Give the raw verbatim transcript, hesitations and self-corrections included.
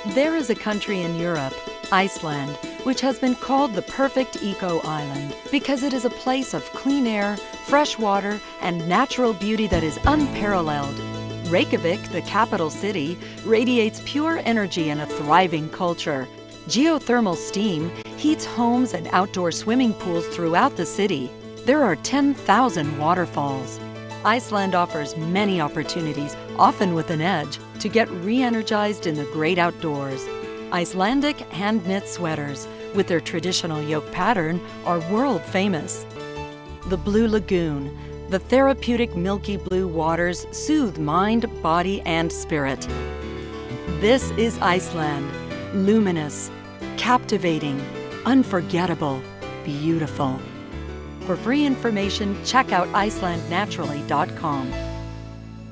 There is a country in Europe, Iceland, which has been called the perfect eco-island because it is a place of clean air, fresh water, and natural beauty that is unparalleled. Reykjavik, the capital city, radiates pure energy and a thriving culture. Geothermal steam heats homes and outdoor swimming pools throughout the city. There are ten thousand waterfalls. Iceland offers many opportunities, often with an edge, to get re-energized in the great outdoors. Icelandic hand-knit sweaters, with their traditional yoke pattern, are world famous. The Blue Lagoon. The therapeutic milky blue waters soothe mind, body, and spirit. This is Iceland. Luminous, captivating, unforgettable, beautiful. For free information, check out Iceland Naturally dot com.